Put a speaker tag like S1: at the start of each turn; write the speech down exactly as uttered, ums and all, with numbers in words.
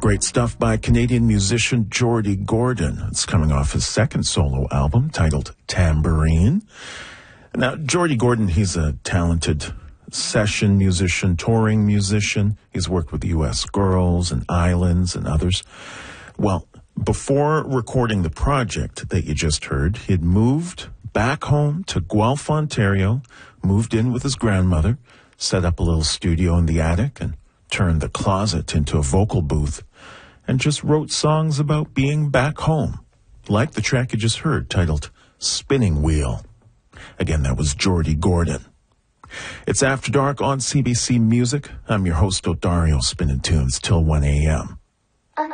S1: Great stuff by Canadian musician Geordie Gordon. It's coming off his second solo album titled Tambourine. Now, Geordie Gordon, he's a talented session musician, touring musician. He's worked with U S Girls and Islands and others. Well, before recording the project that you just heard, he had moved back home to Guelph, Ontario, moved in with his grandmother, set up a little studio in the attic, and turned the closet into a vocal booth, and just wrote songs about being back home, like the track you just heard, titled Spinning Wheel. Again, that was Geordie Gordon. It's After Dark on C B C Music. I'm your host, Odario, spinning tunes till one a.m.